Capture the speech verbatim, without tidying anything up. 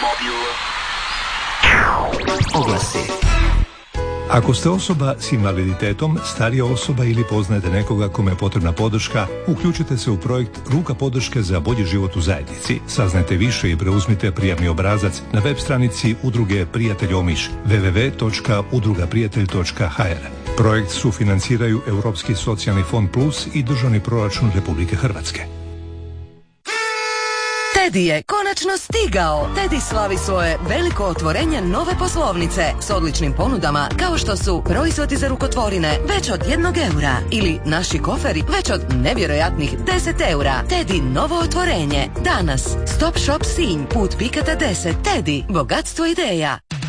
Oglasi. Ako ste osoba s invaliditetom, starija osoba ili poznajete nekoga kome je potrebna podrška, uključite se u projekt Ruka podrške za bolji život u zajednici. Saznajte više i preuzmite prijavni obrazac na web stranici udruge Prijatelj Omiš w w w točka udruga prijatelj točka h r. Projekt sufinanciraju Europski socijalni fond Plus i državni proračun Republike Hrvatske. Teddy je konačno stigao. Teddy slavi svoje veliko otvorenje nove poslovnice s odličnim ponudama kao što su proizvodi za rukotvorine već od jednog eura ili naši koferi već od nevjerojatnih deset eura. Teddy novo otvorenje. Danas. Stop Shop Sinj, put Pikata deset. Teddy, bogatstvo ideja.